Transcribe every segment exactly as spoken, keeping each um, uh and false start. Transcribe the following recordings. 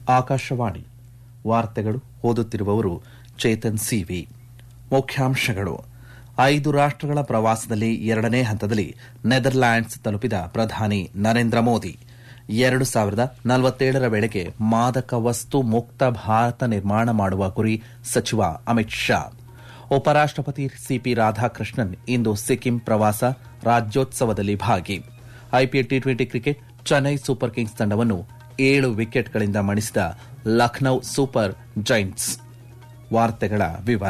ಆಕಾಶವಾಣಿ ವಾರ್ತೆಗಳು ಓದುತ್ತಿರುವವರು ಚೇತನ್ ಸಿವಿ. ಮುಖ್ಯಾಂಶಗಳು: ಐದು ರಾಷ್ಟಗಳ ಪ್ರವಾಸದಲ್ಲಿ ಎರಡನೇ ಹಂತದಲ್ಲಿ ನೆದರ್ಲ್ಯಾಂಡ್ಸ್ ತಲುಪಿದ ಪ್ರಧಾನಿ ನರೇಂದ್ರ ಮೋದಿ. ಎರಡು ಸಾವಿರದ ನಲವತ್ತೇಳರ ವೇಳೆಗೆ ಮಾದಕ ವಸ್ತು ಮುಕ್ತ ಭಾರತ ನಿರ್ಮಾಣ ಮಾಡುವ ಗುರಿ ಸಚಿವ ಅಮಿತ್ ಶಾ. ಉಪರಾಷ್ಟಪತಿ ಸಿಪಿ ರಾಧಾಕೃಷ್ಣನ್ ಇಂದು ಸಿಕ್ಕಿಂ ಪ್ರವಾಸ, ರಾಜ್ಯೋತ್ಸವದಲ್ಲಿ ಭಾಗಿ. IPL T twenty cricket Chennai super Kings ತಂಡವನ್ನು ಏಳು ವಿಕೆಟ್ಗಳಿಂದ ಮಣಿಸಿದ ಲಖನೌ ಸೂಪರ್ ಜೈಂಟ್ಸ್. ವಾರ್ತೆಗಳ ವಿವರ.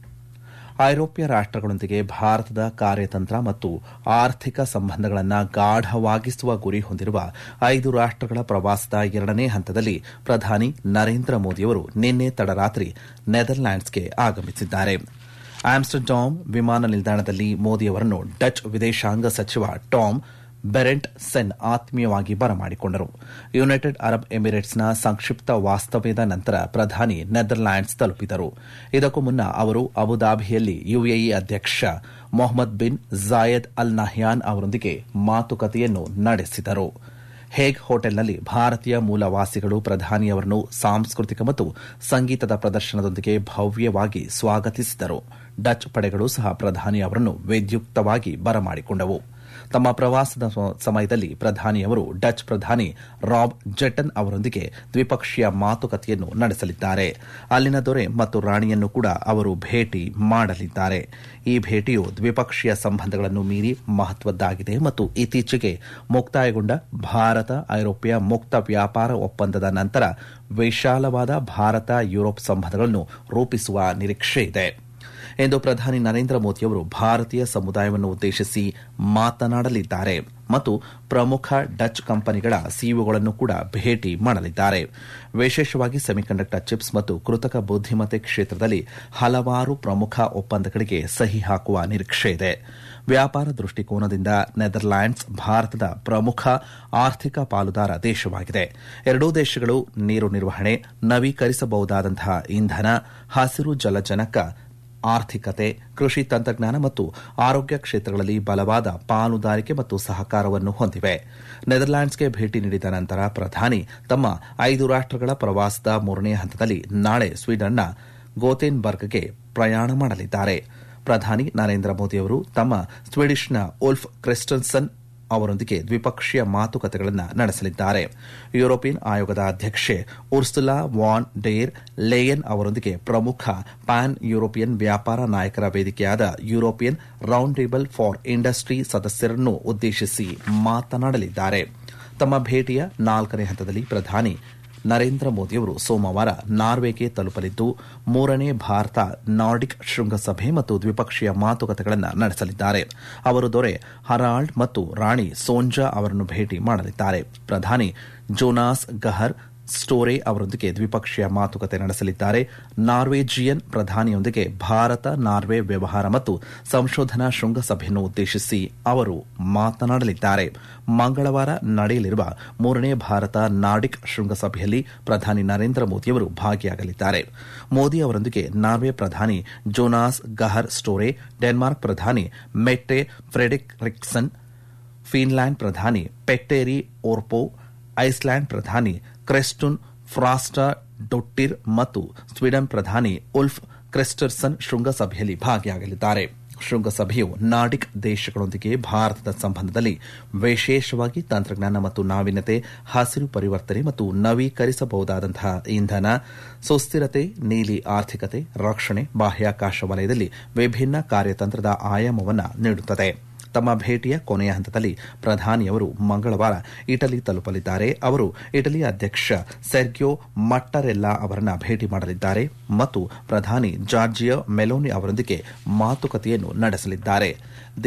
ಐರೋಪ್ಯ ರಾಷ್ಟಗಳೊಂದಿಗೆ ಭಾರತದ ಕಾರ್ಯತಂತ್ರ ಮತ್ತು ಆರ್ಥಿಕ ಸಂಬಂಧಗಳನ್ನು ಗಾಢವಾಗಿಸುವ ಗುರಿ ಹೊಂದಿರುವ ಐದು ರಾಷ್ಟಗಳ ಪ್ರವಾಸದ ಎರಡನೇ ಹಂತದಲ್ಲಿ ಪ್ರಧಾನಿ ನರೇಂದ್ರ ಮೋದಿಯವರು ನಿನ್ನೆ ತಡರಾತ್ರಿ ನೆದರ್ಲ್ಯಾಂಡ್ಸ್ಗೆ ಆಗಮಿಸಿದ್ದಾರೆ. ಆಮ್ಸ್ಟರ್ಡ್ಯಾಮ್ ವಿಮಾನ ನಿಲ್ದಾಣದಲ್ಲಿ ಮೋದಿಯವರನ್ನು ಡಚ್ ವಿದೇಶಾಂಗ ಸಚಿವ ಟಾಮ್ ಬೆರೆಂಟ್ ಸೆನ್ ಆತ್ಮೀಯವಾಗಿ ಬರಮಾಡಿಕೊಂಡರು. ಯುನೈಟೆಡ್ ಅರಬ್ ಎಮಿರೇಟ್ಸ್ನ ಸಂಕ್ಷಿಪ್ತ ವಾಸ್ತವ್ಯದ ನಂತರ ಪ್ರಧಾನಿ ನೆದರ್ಲ್ಯಾಂಡ್ಸ್ ತಲುಪಿದರು. ಇದಕ್ಕೂ ಮುನ್ನ ಅವರು ಅಬುದಾಬಿಯಲ್ಲಿ ಯುಎಇ ಅಧ್ಯಕ್ಷ Mohammed bin Zayed Al Nahyan ಅವರೊಂದಿಗೆ ಮಾತುಕತೆಯನ್ನು ನಡೆಸಿದರು. ಹೇಗ್ ಹೋಟೆಲ್ನಲ್ಲಿ ಭಾರತೀಯ ಮೂಲವಾಸಿಗಳು ಪ್ರಧಾನಿಯವರನ್ನು ಸಾಂಸ್ಕೃತಿಕ ಮತ್ತು ಸಂಗೀತದ ಪ್ರದರ್ಶನದೊಂದಿಗೆ ಭವ್ಯವಾಗಿ ಸ್ವಾಗತಿಸಿದರು. ಡಚ್ ಪಡೆಗಳು ಸಹ ಪ್ರಧಾನಿ ಅವರನ್ನು ವಿದ್ಯುಕ್ತವಾಗಿ ಬರಮಾಡಿಕೊಂಡವು. ತಮ್ಮ ಪ್ರವಾಸದ ಸಮಯದಲ್ಲಿ ಪ್ರಧಾನಿಯವರು ಡಚ್ ಪ್ರಧಾನಿ ರಾಬ್ ಜೆಟನ್ ಅವರೊಂದಿಗೆ ದ್ವಿಪಕ್ಷೀಯ ಮಾತುಕತೆಯನ್ನು ನಡೆಸಲಿದ್ದಾರೆ. ಅಲ್ಲಿನ ದೊರೆ ಮತ್ತು ರಾಣಿಯನ್ನು ಕೂಡ ಅವರು ಭೇಟಿ ಮಾಡಲಿದ್ದಾರೆ. ಈ ಭೇಟಿಯು ದ್ವಿಪಕ್ಷೀಯ ಸಂಬಂಧಗಳನ್ನು ಮೀರಿ ಮಹತ್ವದ್ದಾಗಿದೆ ಮತ್ತು ಇತ್ತೀಚೆಗೆ ಮುಕ್ತಾಯಗೊಂಡ ಭಾರತ ಐರೋಪ್ಯ ಮುಕ್ತ ವ್ಯಾಪಾರ ಒಪ್ಪಂದದ ನಂತರ ವಿಶಾಲವಾದ ಭಾರತ ಯುರೋಪ್ ಸಂಬಂಧಗಳನ್ನು ರೂಪಿಸುವ ನಿರೀಕ್ಷೆಯಿದೆ ಎಂದು ಪ್ರಧಾನಿ ನರೇಂದ್ರ ಮೋದಿಯವರು ಭಾರತೀಯ ಸಮುದಾಯವನ್ನು ಉದ್ದೇಶಿಸಿ ಮಾತನಾಡಲಿದ್ದಾರೆ ಮತ್ತು ಪ್ರಮುಖ ಡಚ್ ಕಂಪನಿಗಳ ಸಿಇಒಗಳನ್ನು ಕೂಡ ಭೇಟಿ ಮಾಡಲಿದ್ದಾರೆ. ವಿಶೇಷವಾಗಿ ಸೆಮಿಕಂಡಕ್ಟರ್ ಚಿಪ್ಸ್ ಮತ್ತು ಕೃತಕ ಬುದ್ದಿಮತ್ತೆ ಕ್ಷೇತ್ರದಲ್ಲಿ ಹಲವಾರು ಪ್ರಮುಖ ಒಪ್ಪಂದಗಳಿಗೆ ಸಹಿ ಹಾಕುವ ನಿರೀಕ್ಷೆಯಿದೆ. ವ್ಯಾಪಾರ ದೃಷ್ಟಿಕೋನದಿಂದ ನೆದರ್ಲ್ಯಾಂಡ್ಸ್ ಭಾರತದ ಪ್ರಮುಖ ಆರ್ಥಿಕ ಪಾಲುದಾರ ದೇಶವಾಗಿದೆ. ಎರಡೂ ದೇಶಗಳು ನೀರು ನಿರ್ವಹಣೆ, ನವೀಕರಿಸಬಹುದಾದಂತಹ ಇಂಧನ, ಹಸಿರು ಜಲಜನಕ, ಆರ್ಥಿಕತೆ, ಕೃಷಿ ತಂತ್ರಜ್ಞಾನ ಮತ್ತು ಆರೋಗ್ಯ ಕ್ಷೇತ್ರಗಳಲ್ಲಿ ಬಲವಾದ ಪಾಲುದಾರಿಕೆ ಮತ್ತು ಸಹಕಾರವನ್ನು ಹೊಂದಿವೆ. ನೆದರ್ಲ್ಯಾಂಡ್ಸ್ಗೆ ಭೇಟಿ ನೀಡಿದ ನಂತರ ಪ್ರಧಾನಿ ತಮ್ಮ ಐದು ರಾಷ್ಟಗಳ ಪ್ರವಾಸದ ಮೂರನೇ ಹಂತದಲ್ಲಿ ನಾಳೆ ಸ್ವೀಡನ್ನ ಗೋಥೆನ್ಬರ್ಗ್ಗೆ ಪ್ರಯಾಣ ಮಾಡಲಿದ್ದಾರೆ. ಪ್ರಧಾನಿ ನರೇಂದ್ರ ಮೋದಿಯವರು ತಮ್ಮ ಸ್ವೀಡಿಷ್ನ ಉಲ್ಫ್ ಕ್ರಿಸ್ಟನ್ಸನ್ ಅವರೊಂದಿಗೆ ದ್ವಿಪಕ್ಷೀಯ ಮಾತುಕತೆಗಳನ್ನು ನಡೆಸಲಿದ್ದಾರೆ. ಯುರೋಪಿಯನ್ ಆಯೋಗದ ಅಧ್ಯಕ್ಷೆ ಉರ್ಸುಲಾ ವಾನ್ ಡೇರ್ ಲೇಯನ್ ಅವರೊಂದಿಗೆ ಪ್ರಮುಖ ಪ್ಯಾನ್ ಯುರೋಪಿಯನ್ ವ್ಯಾಪಾರ ನಾಯಕರ ವೇದಿಕೆಯಾದ European round table for industry ಸದಸ್ಯರನ್ನು ಉದ್ದೇಶಿಸಿ ಮಾತನಾಡಲಿದ್ದಾರೆ. ತಮ್ಮ ಭೇಟಿಯ ನಾಲ್ಕನೇ ಹಂತದಲ್ಲಿ ಪ್ರಧಾನಿ ನರೇಂದ್ರ ಮೋದಿಯವರು ಸೋಮವಾರ ನಾರ್ವೆಗೆ ತಲುಪಲಿದ್ದು ಮೂರನೇ ಭಾರತ ನಾರ್ಡಿಕ್ ಶೃಂಗಸಭೆ ಮತ್ತು ದ್ವಿಪಕ್ಷೀಯ ಮಾತುಕತೆಗಳನ್ನು ನಡೆಸಲಿದ್ದಾರೆ. ಅವರು ದೊರೆ ಹರಾಲ್ಡ್ ಮತ್ತು ರಾಣಿ ಸೋಂಜಾ ಅವರನ್ನು ಭೇಟಿ ಮಾಡಲಿದ್ದಾರೆ. ಪ್ರಧಾನಿ ಜೋನಾಸ್ ಗಹರ್ ಸ್ಟೋರೆ ಅವರೊಂದಿಗೆ ದ್ವಿಪಕ್ಷೀಯ ಮಾತುಕತೆ ನಡೆಸಲಿದ್ದಾರೆ. ನಾರ್ವೇಜಿಯನ್ ಪ್ರಧಾನಿಯೊಂದಿಗೆ ಭಾರತ ನಾರ್ವೆ ವ್ಯವಹಾರ ಮತ್ತು ಸಂಶೋಧನಾ ಶೃಂಗಸಭೆಯನ್ನು ಉದ್ದೇಶಿಸಿ ಅವರು ಮಾತನಾಡಲಿದ್ದಾರೆ. ಮಂಗಳವಾರ ನಡೆಯಲಿರುವ ಮೂರನೇ ಭಾರತ ನಾರ್ಡಿಕ್ ಶೃಂಗಸಭೆಯಲ್ಲಿ ಪ್ರಧಾನಿ ನರೇಂದ್ರ ಮೋದಿಯವರು ಭಾಗಿಯಾಗಲಿದ್ದಾರೆ. ಮೋದಿ ಅವರೊಂದಿಗೆ ನಾರ್ವೆ ಪ್ರಧಾನಿ ಜೋನಾಸ್ ಗಹರ್ ಸ್ಟೋರೆ, ಡೆನ್ಮಾರ್ಕ್ ಪ್ರಧಾನಿ ಮೆಟ್ಟೆ ಫ್ರೆಡೆರಿಕ್ಸನ್, ಫಿನ್ಲ್ಯಾಂಡ್ ಪ್ರಧಾನಿ ಪೆಟ್ಟೇರಿ ಓರ್ಪೋ, ಐಸ್ಲ್ಯಾಂಡ್ ಪ್ರಧಾನಿ ಕ್ರೆಸ್ಟುನ್ ಫ್ರಾಸ್ಟಾ ಡೊಟ್ಟಿರ್ ಮತ್ತು ಸ್ವೀಡನ್ ಪ್ರಧಾನಿ ಉಲ್ಫ್ ಕ್ರಿಸ್ಟರ್ಸನ್ ಶೃಂಗಸಭೆಯಲ್ಲಿ ಭಾಗಿಯಾಗಲಿದ್ದಾರೆ. ಶೃಂಗಸಭೆಯು ನಾರ್ಡಿಕ್ ದೇಶಗಳೊಂದಿಗೆ ಭಾರತದ ಸಂಬಂಧದಲ್ಲಿ ವಿಶೇಷವಾಗಿ ತಂತ್ರಜ್ಞಾನ ಮತ್ತು ನಾವೀನ್ಯತೆ, ಹಸಿರು ಪರಿವರ್ತನೆ ಮತ್ತು ನವೀಕರಿಸಬಹುದಾದಂತಹ ಇಂಧನ, ಸುಸ್ಥಿರತೆ, ನೀಲಿ ಆರ್ಥಿಕತೆ, ರಕ್ಷಣೆ, ಬಾಹ್ಯಾಕಾಶ ವಲಯದಲ್ಲಿ ವಿಭಿನ್ನ ಕಾರ್ಯತಂತ್ರದ ಆಯಾಮವನ್ನು ನೀಡುತ್ತದೆ. ತಮ್ಮ ಭೇಟಿಯ ಕೊನೆಯ ಹಂತದಲ್ಲಿ ಪ್ರಧಾನಿಯವರು ಮಂಗಳವಾರ ಇಟಲಿ ತಲುಪಲಿದ್ದಾರೆ. ಅವರು ಇಟಲಿ ಅಧ್ಯಕ್ಷ ಸೆರ್ಗಿಯೋ ಮಟ್ಟರೆಲ್ಲಾ ಅವರನ್ನು ಭೇಟಿ ಮಾಡಲಿದ್ದಾರೆ ಮತ್ತು ಪ್ರಧಾನಿ ಜಾರ್ಜಿಯಾ ಮೆಲೋನಿ ಅವರೊಂದಿಗೆ ಮಾತುಕತೆಯನ್ನು ನಡೆಸಲಿದ್ದಾರೆ.